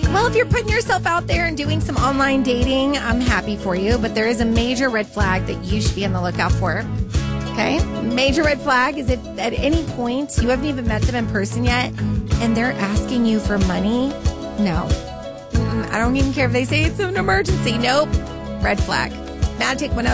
Well, if you're putting yourself out there and doing some online dating, I'm happy for you. But there is a major red flag that you should be on the lookout for. Okay? Major red flag is if at any point you haven't even met them in person yet and they're asking you for money. No. I don't even care if they say it's an emergency. Nope. Red flag. Magic 106.